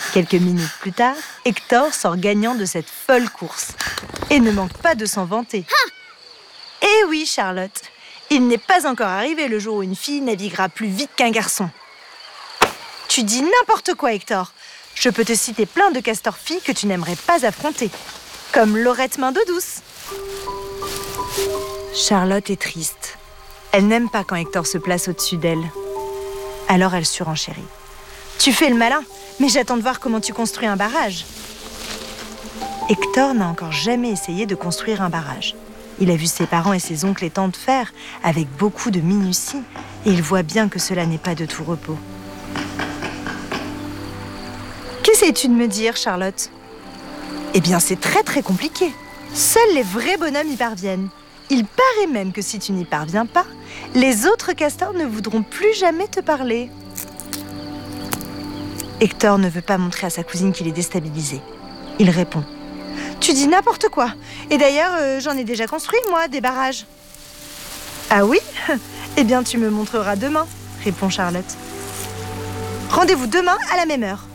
Quelques minutes plus tard, Hector sort gagnant de cette folle course et ne manque pas de s'en vanter. Eh oui, Charlotte, il n'est pas encore arrivé le jour où une fille naviguera plus vite qu'un garçon. Tu dis n'importe quoi, Hector. Je peux te citer plein de castors-filles que tu n'aimerais pas affronter, comme Laurette Main d'eau douce. Charlotte est triste. Elle n'aime pas quand Hector se place au-dessus d'elle. Alors elle surenchérit. Tu fais le malin, mais j'attends de voir comment tu construis un barrage. Hector n'a encore jamais essayé de construire un barrage. Il a vu ses parents et ses oncles et tantes faire avec beaucoup de minutie et il voit bien que cela n'est pas de tout repos. Qu'essayes-tu de me dire, Charlotte ? Eh bien, c'est très très compliqué. Seuls les vrais bonhommes y parviennent. Il paraît même que si tu n'y parviens pas, les autres castors ne voudront plus jamais te parler. Hector ne veut pas montrer à sa cousine qu'il est déstabilisé. Il répond. Tu dis n'importe quoi. Et d'ailleurs, j'en ai déjà construit, moi, des barrages. Ah oui ? Eh bien, tu me montreras demain, répond Charlotte. Rendez-vous demain à la même heure.